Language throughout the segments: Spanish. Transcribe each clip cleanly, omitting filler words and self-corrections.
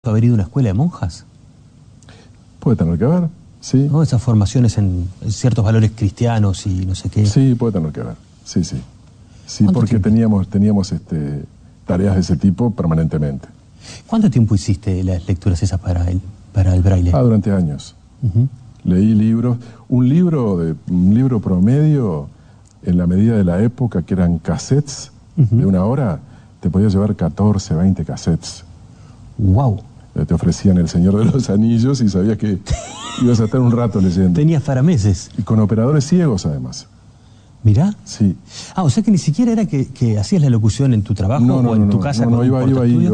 haber ido a una escuela de monjas? Puede tener que ver, sí. ¿No? Esas formaciones en ciertos valores cristianos y no sé qué. Sí, puede tener que ver, sí, sí. Sí, porque teníamos tareas de ese tipo permanentemente. ¿Cuánto tiempo hiciste las lecturas esas para el braille? Durante años. Leí libros. Un libro promedio, en la medida de la época, que eran cassettes de 1 hora, te podía llevar 14, 20 cassettes. ¡Wow! Te ofrecían El Señor de los Anillos y sabías que ibas a estar un rato leyendo. Tenías para meses. Y con operadores ciegos, además. ¿Mirá? Sí. O sea que ni siquiera era que hacías la locución en tu trabajo o en tu casa. No, iba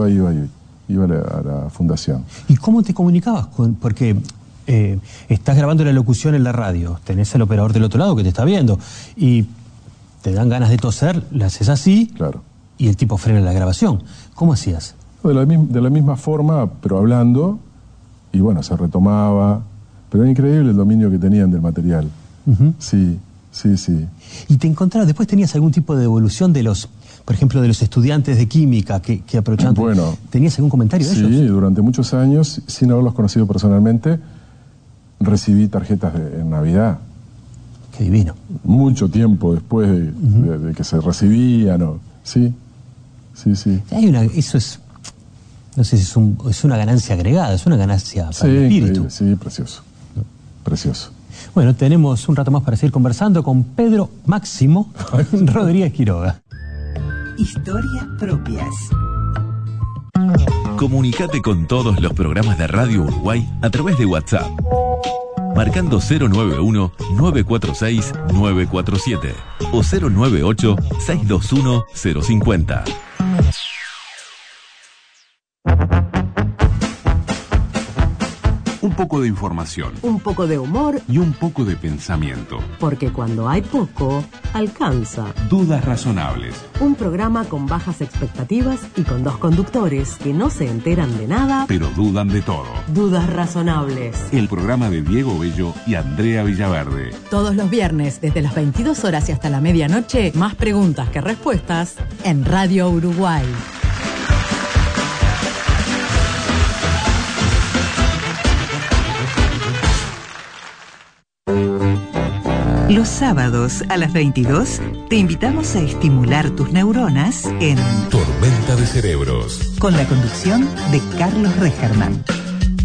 a la fundación. ¿Y cómo te comunicabas? Porque estás grabando la locución en la radio, tenés el operador del otro lado que te está viendo y te dan ganas de toser, la haces así. Claro. Y el tipo frena la grabación. ¿Cómo hacías? De la misma forma, pero hablando, y bueno, se retomaba. Pero era increíble el dominio que tenían del material. Sí. ¿Y te encontrabas, después tenías algún tipo de evolución de los, por ejemplo, de los estudiantes de química que aprovechaban? Bueno. ¿Tenías algún comentario de ellos? Sí, durante muchos años, sin haberlos conocido personalmente, recibí tarjetas en Navidad. Qué divino. Mucho tiempo después de que se recibían, ¿no? Sí. Eso es, no sé si es una ganancia agregada, es una ganancia para el espíritu. Sí, precioso. Precioso. Bueno, tenemos un rato más para seguir conversando con Pedro Máximo Rodríguez Quiroga. Historias propias. Comunicate con todos los programas de Radio Uruguay a través de WhatsApp. Marcando 091-946-947 o 098-621-050. Un poco de información. Un poco de humor. Y un poco de pensamiento. Porque cuando hay poco, alcanza. Dudas razonables. Un programa con bajas expectativas y con 2 conductores que no se enteran de nada, pero dudan de todo. Dudas razonables. El programa de Diego Bello y Andrea Villaverde. Todos los viernes, desde las 22 horas y hasta la medianoche, más preguntas que respuestas en Radio Uruguay. Los sábados a las 22 te invitamos a estimular tus neuronas en Tormenta de Cerebros, con la conducción de Carlos Regerman.